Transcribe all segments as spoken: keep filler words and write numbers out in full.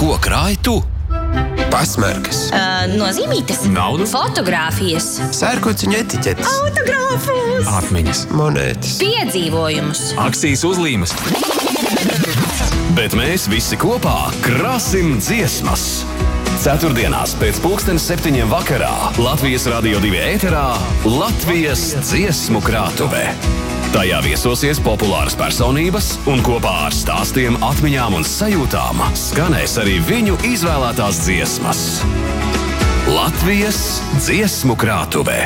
Ko krāj tu? Pasmarkas, Uh, nozīmītes, Naudu? fotogrāfijas, sērkociņu etiķetes, autogrāfus, Atmiņas, monētas. piedzīvojumus. akcijas uzlīmes. Bet mēs visi kopā krāsim dziesmas. Ceturtdienās pēc pulkstens septiņiem vakarā Latvijas Radio divi ēterā Latvijas dziesmu krātuve. Tajā viesosies populāras personības un kopā ar stāstiem, atmiņām un sajūtām skanēs arī viņu izvēlētās dziesmas. Latvijas dziesmu krātuve.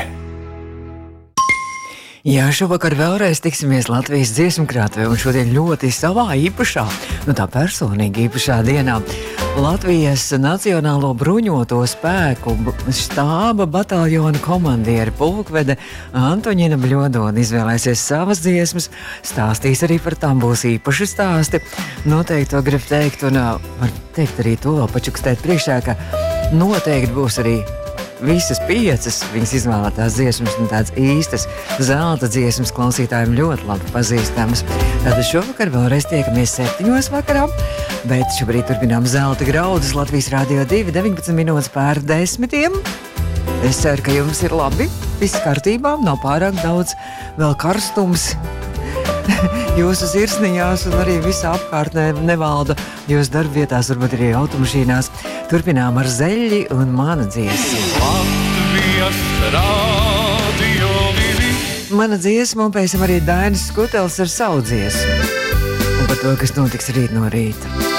Jā, šovakar vēlreiz tiksimies Latvijas dziesmu krātuvē, un šodien ļoti savā īpašā, nu tā personīgi īpašā dienā Latvijas Nacionālo bruņoto spēku štāba bataljona komandieri pulkvede Antoņina Bļodona izvēlēsies savas dziesmas, stāstīs arī par tām, būs īpaši stāsti. Noteikti to grib teikt, un var teikt arī to, pačukstēt priekšā, ka noteikti būs arī visas piecas viņas izvēlētās dziesmas un tādas īstas zelta dziesmas klausītājiem ļoti labi pazīstamas. Tad šovakar vēlreiz tiekamies septiņos vakarā, bet šobrīd turpinām zelta graudus Latvijas Radio divi, deviņpadsmit minūtes pār desmitiem. Es ceru, ka jums ir labi, viss kārtībā, nav pārāk daudz vēl karstums jūsu sirsniņās un arī visā apkārtnē nevalda jūsu darbvietās, varbūt arī automašīnās. Turpinām ar Zeļi un Mana dziesma. Latvijas Radio divi. Mana dziesma un pēc tam arī Dainis Skutels ar savu dziesmu. Un par to, kas notiks rīt no rīta.